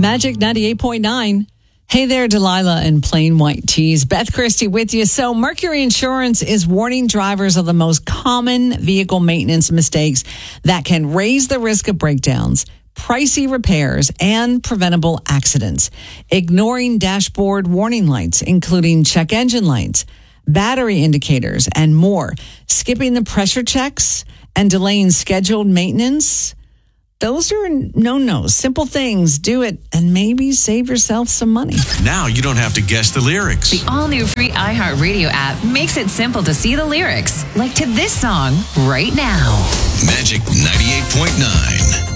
Magic 98.9. Hey there, Delilah in plain white tees. Beth Christie with you. So Mercury Insurance is warning drivers of the most common vehicle maintenance mistakes that can raise the risk of breakdowns, pricey repairs, and preventable accidents. Ignoring dashboard warning lights, including check engine lights, battery indicators, and more. Skipping the pressure checks and delaying scheduled maintenance. Those are no-nos. Simple things. Do it and maybe save yourself some money. Now you don't have to guess the lyrics. The all-new free iHeartRadio app makes it simple to see the lyrics, like to this song right now. Magic 98.9.